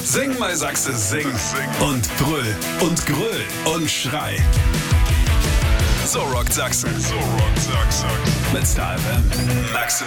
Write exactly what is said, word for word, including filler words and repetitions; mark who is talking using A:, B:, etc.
A: Sing mal Sachse, sing. Und brüll und gröll und schrei. So rockt Sachsen. So rockt Sachsen. Mit Star F M. Max